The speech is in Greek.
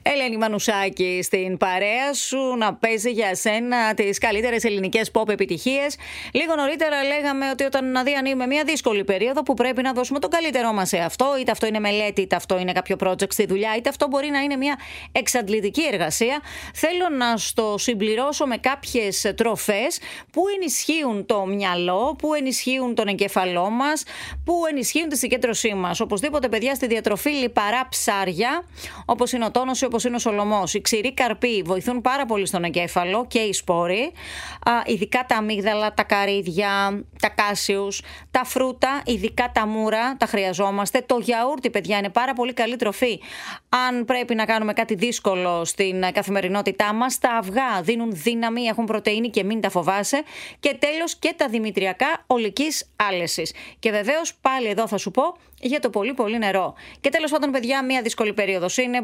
Ελένη Μανουσάκη στην παρέα σου να παίζει για σένα τις καλύτερες ελληνικές pop επιτυχίες. Λίγο νωρίτερα λέγαμε ότι όταν διανύουμε μια δύσκολη περίοδο που πρέπει να δώσουμε το καλύτερό μας σε αυτό, είτε αυτό είναι μελέτη, είτε αυτό είναι κάποιο project στη δουλειά, είτε αυτό μπορεί να είναι μια εξαντλητική εργασία, θέλω να στο συμπληρώσω με κάποιες τροφές που ενισχύουν το μυαλό, που ενισχύουν τον εγκέφαλό μας, που ενισχύουν τη συγκέντρωσή μας. Οπωσδήποτε, παιδιά, στη διατροφή λιπαρά ψάρια, όπως είναι ο τόνος ή όπως είναι ο σολομός. Οι ξηροί καρποί βοηθούν πάρα πολύ στον εγκέφαλο και οι σπόροι, ειδικά τα αμύγδαλα, τα καρύδια, τα κάσιους, τα φρούτα, ειδικά τα μούρα, τα χρειαζόμαστε. Το γιαούρτι, παιδιά, είναι πάρα πολύ καλή τροφή. Αν πρέπει να κάνουμε κάτι δύσκολο στην καθημερινότητά μας, τα αυγά δίνουν δύναμη, έχουν πρωτεΐνη και μην τα φοβάσαι. Και τέλος και τα δημητριακά ολικής άλεσης. Και βεβαίως πάλι εδώ θα σου πω για το πολύ πολύ νερό. Και τέλος πάντων, παιδιά, μια δύσκολη περίοδος είναι.